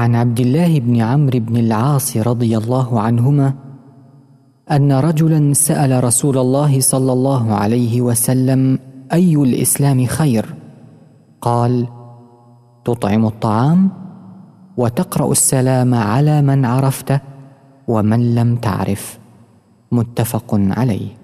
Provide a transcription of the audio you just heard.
عن عبد الله بن عمرو بن العاص رضي الله عنهما أن رجلا سأل رسول الله صلى الله عليه وسلم: أي الإسلام خير؟ قال: تطعم الطعام وتقرأ السلام على من عرفت ومن لم تعرف. متفق عليه.